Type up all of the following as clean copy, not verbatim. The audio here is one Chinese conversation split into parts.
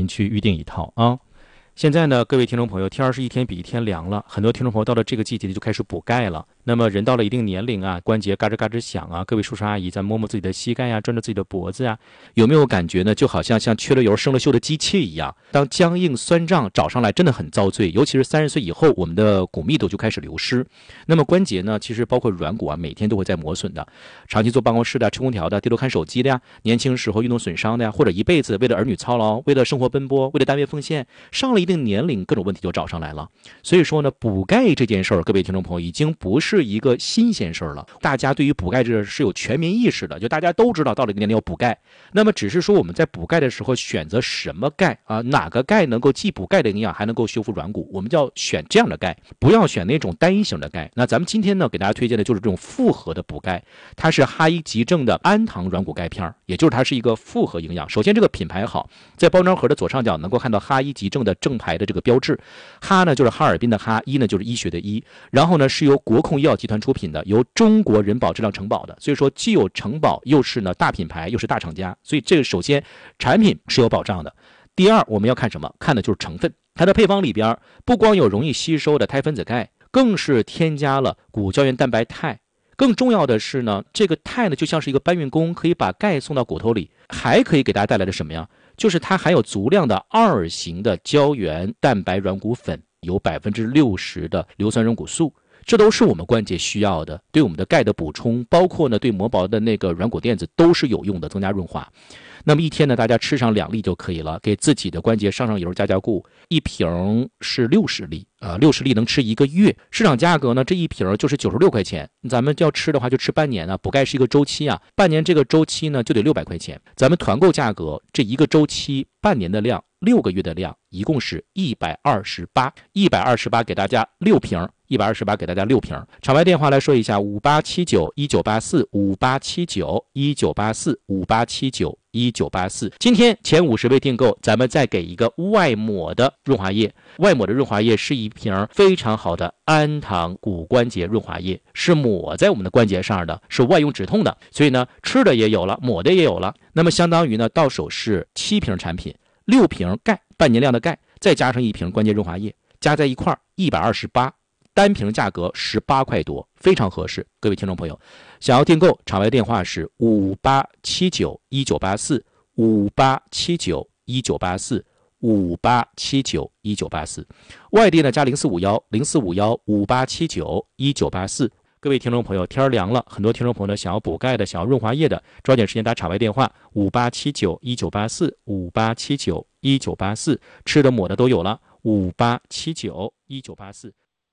您去预定一套啊。现在呢，各位听众朋友，天儿是一天比一天凉了，很多听众朋友到了这个季节就开始补钙了。那么人到了一定年龄啊，关节嘎吱嘎吱响啊，各位叔叔阿姨在摸摸自己的膝盖啊，转转自己的脖子啊，有没有感觉呢？就好像缺了油生了锈的机器一样，当僵硬酸胀找上来真的很遭罪，尤其是30岁以后，我们的骨密度就开始流失。那么关节呢，其实包括软骨啊，每天都会在磨损的，长期坐办公室的、吹空调的、低头看手机的呀，年轻时候运动损伤的呀，或者一辈子为了儿女操劳，为了生活奔波，为了单位奉献，上了一定年龄，各种问题就找上来了。所以说呢，补钙这件事儿，各位听众朋友已经不是一个新鲜事儿了。大家对于补钙这是有全民意识的，就大家都知道到了一个年龄要补钙。那么只是说我们在补钙的时候选择什么钙啊？哪个钙能够既补钙的营养，还能够修复软骨？我们就要选这样的钙，不要选那种单一型的钙。那咱们今天呢，给大家推荐的就是这种复合的补钙，它是哈医急正的氨糖软骨钙片，也就是它是一个复合营养。首先这个品牌好，在包装盒的左上角能够看到哈医急正的正牌的这个标志。哈呢就是哈尔滨的哈，医呢就是医学的医，然后呢是由国控医药集团出品的，由中国人保质量承保的，所以说既有承保又是呢大品牌又是大厂家，所以这个首先产品是有保障的。第二，我们要看什么？看的就是成分，它的配方里边不光有容易吸收的肽分子钙，更是添加了骨胶原蛋白肽。更重要的是呢，这个肽呢就像是一个搬运工，可以把钙送到骨头里，还可以给大家带来的什么呀？就是它含有足量的2型的胶原蛋白软骨粉，有60%的硫酸软骨素，这都是我们关节需要的，对我们的钙的补充，包括呢对磨薄的那个软骨垫子都是有用的，增加润滑。那么一天呢，大家吃上2粒就可以了，给自己的关节上上油加加固。一瓶是60粒，60粒能吃1个月。市场价格呢，这一瓶就是96块钱。咱们要吃的话就吃半年啊，补钙是一个周期啊，半年这个周期呢就得600块钱。咱们团购价格这一个周期半年的量，6个月的量，一共是128给大家6瓶。128给大家6瓶。场外电话来说一下587919845879198458791984。今天前50位订购，咱们再给一个外抹的润滑液。外抹的润滑液是一瓶非常好的氨糖骨关节润滑液，是抹在我们的关节上的，是外用止痛的。所以呢，吃的也有了，抹的也有了。那么相当于呢，到手是7瓶产品，6瓶钙，半年量的钙，再加上1瓶关节润滑液，加在一块儿128。单瓶价格18块多，非常合适。各位听众朋友，想要订购，场外电话是587919845879198458791984，外地呢加0451045158791984。各位听众朋友，天凉了，很多听众朋友呢想要补钙的，想要润滑液的，抓紧时间打场外电话5879198458791984，吃的抹的都有了58791984。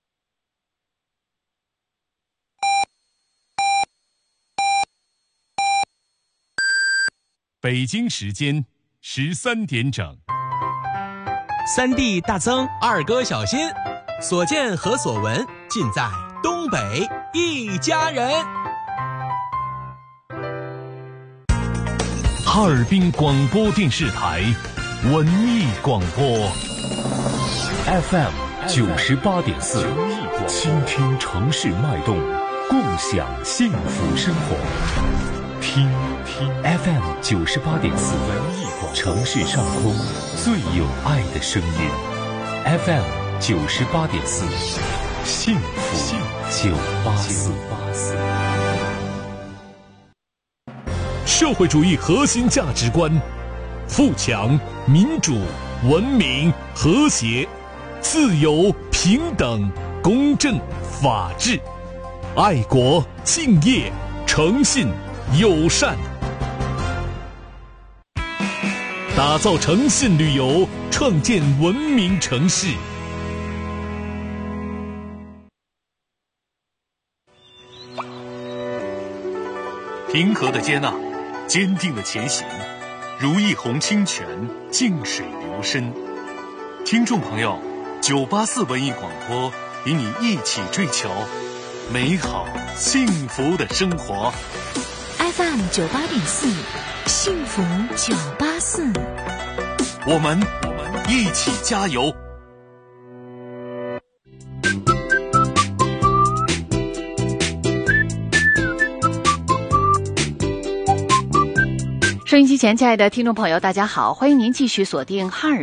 北京时间13点整。 3弟大增，二哥小新，所见和所闻尽在东北一家人。 哈尔滨广播电视台文艺广播 FM 98.4，倾听城市脉动，共享幸福生活。听 FM 98.4，城市上空最有爱的声音。FM 98.4，幸福984。社会主义核心价值观：富强、民主、文明、和谐、自由、平等、公正、法治、爱国、敬业、诚信、友善。打造诚信旅游，创建文明城市。平和的接纳，坚定的前行，如一泓清泉，静水流深。听众朋友，984文艺广播与你一起追求美好幸福的生活。 FM 98.4，幸福984， 我们一起加油。 收音机前，亲爱的听众朋友，大家好，欢迎您继续锁定哈尔